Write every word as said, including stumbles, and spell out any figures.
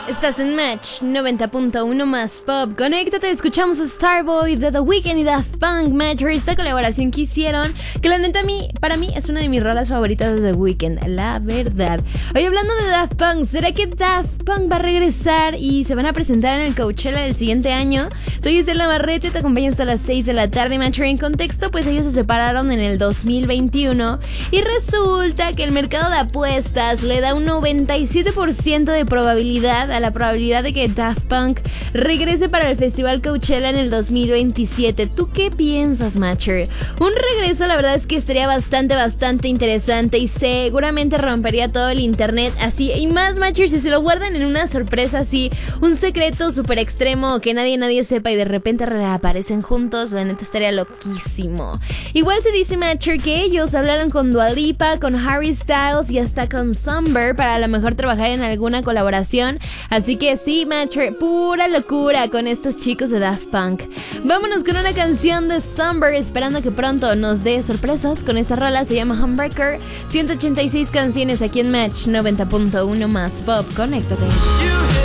Estás en Match noventa punto uno más Pop. Conéctate, escuchamos a Starboy de The Weeknd y Daft Punk, Match, esta colaboración que hicieron, que la neta a mí, para mí es una de mis rolas favoritas de The Weeknd, la verdad. Hoy hablando de Daft Punk, ¿será que Daft Punk va a regresar y se van a presentar en el Coachella del siguiente año? Soy Estela Navarrete, te acompaño hasta las seis de la tarde. Match, en contexto, pues ellos se separaron en el dos mil veintiuno y resulta que el mercado de apuestas le da un noventa y siete por ciento de probabilidad a la probabilidad de que Daft Punk regrese para el Festival Coachella en el dos mil veintisiete. ¿Tú qué piensas, Matcher? Un regreso, la verdad es que estaría bastante, bastante interesante y seguramente rompería todo el internet así. Y más, Matcher, si se lo guardan en una sorpresa así, un secreto súper extremo que nadie, nadie sepa y de repente reaparecen juntos, la neta estaría loquísimo. Igual se dice, Matcher, que ellos hablaron con Dua Lipa, con Harry Styles y hasta con Summer para a lo mejor trabajar en alguna colaboración. Así que sí, Matcher, pura locura con estos chicos de Daft Punk. Vámonos con una canción de Summer, esperando que pronto nos dé sorpresas con esta rola. Se llama Homebreaker. ciento ochenta y seis canciones aquí en Match noventa punto uno más Pop. Conéctate.